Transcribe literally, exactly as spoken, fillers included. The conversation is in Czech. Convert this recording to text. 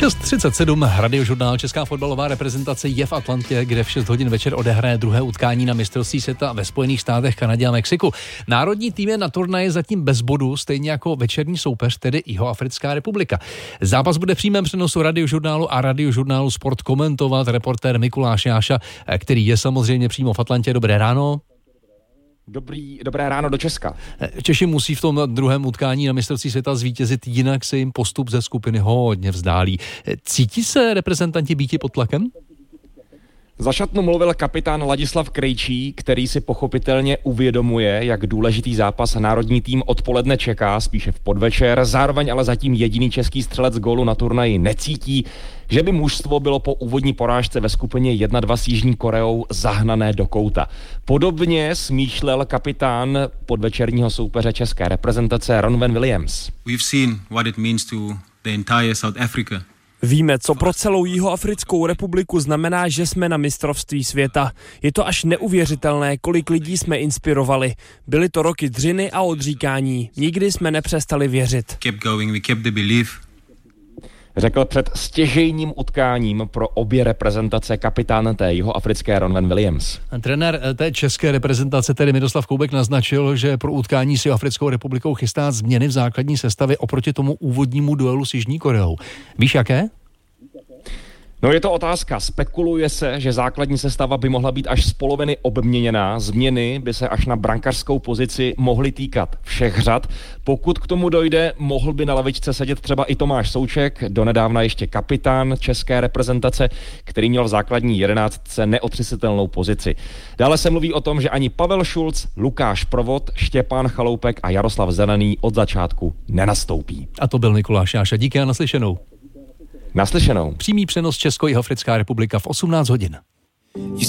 šest třicet sedm, Radiožurnál. Česká fotbalová reprezentace je v Atlantě, kde v šest hodin večer odehraje druhé utkání na mistrovství světa ve Spojených státech, Kanadě a Mexiku. Národní tým je na turnaji zatím bez bodu, stejně jako večerní soupeř, tedy Jihoafrická republika. Zápas bude v přímém přenosu Radiožurnálu a Radiožurnálu Sport komentovat reportér Mikuláš Jáša, který je samozřejmě přímo v Atlantě. Dobré ráno. Dobrý, dobré ráno do Česka. Češi musí v tom druhém utkání na mistrovství světa zvítězit, jinak se jim postup ze skupiny hodně vzdálí. Cítí se reprezentanti býti pod tlakem? Za šatnu mluvil kapitán Ladislav Krejčí, který si pochopitelně uvědomuje, jak důležitý zápas národní tým odpoledne čeká, spíše v podvečer. Zároveň ale zatím jediný český střelec gólu na turnaji necítí, že by mužstvo bylo po úvodní porážce ve skupině jedna dva s Jižní Koreou zahnané do kouta. Podobně smýšlel kapitán podvečerního soupeře české reprezentace Ronwen Williams. We've seen what it means to the entire South Africa. Víme, co pro celou Jihoafrickou republiku znamená, že jsme na mistrovství světa. Je to až neuvěřitelné, kolik lidí jsme inspirovali. Byly to roky dřiny a odříkání. Nikdy jsme nepřestali věřit. Kept going, we kept the belief. Řekl před stěžejním utkáním pro obě reprezentace kapitán té jihoafrické Ronwen Williams. Trenér té české reprezentace, tedy Miroslav Koubek, naznačil, že pro utkání s Jihoafrickou republikou chystá změny v základní sestavě oproti tomu úvodnímu duelu s Jižní Koreou. Víš jaké? No je to otázka. Spekuluje se, že základní sestava by mohla být až z poloviny obměněná. Změny by se až na brankařskou pozici mohly týkat všech řad. Pokud k tomu dojde, mohl by na lavičce sedět třeba i Tomáš Souček, donedávna ještě kapitán české reprezentace, který měl v základní jedenáctce neotřesitelnou pozici. Dále se mluví o tom, že ani Pavel Šulc, Lukáš Provod, Štěpán Chaloupek a Jaroslav Zelený od začátku nenastoupí. A to byl Mikuláš Jáša. Díky a naslyšenou. Naslyšenou. Přímý přenos Česko-Jihoafrická republika v osmnáct hodin.